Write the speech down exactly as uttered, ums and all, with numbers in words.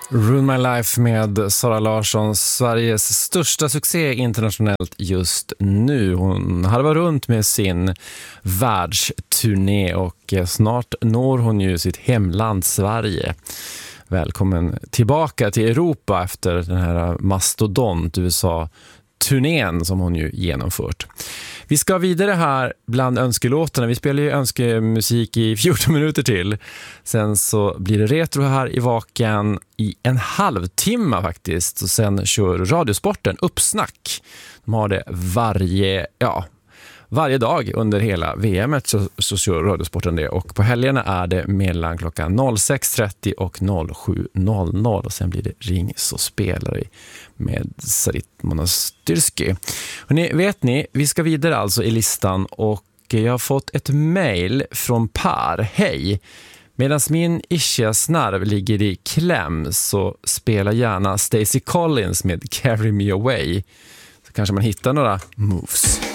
Ruin My Life med Sara Larsson, Sveriges största succé internationellt just nu. Hon harvar runt med sin världsturné och snart når hon ju sitt hemland Sverige. Välkommen tillbaka till Europa efter den här mastodont U S A-turnén som hon ju genomfört. Vi ska vidare här bland önskelåtarna. Vi spelar ju önskemusik i fjorton minuter till. Sen så blir det retro här i Vaken i en halvtimme faktiskt. Och sen kör Radiosporten Uppsnack. De har det varje, ja, varje dag under hela V M-et så, så kör Radiosporten det. Och på helgerna är det mellan klockan sex trettio och sju noll noll. Och sen blir det Ring så spelar vi med Sarit Monastyrski. Och ni, vet ni, vi ska vidare alltså i listan och jag har fått ett mejl från Per. Hej! Medan min ischiasnerv ligger i kläm så spela gärna Stacey Collins med Carry Me Away. Så kanske man hittar några moves.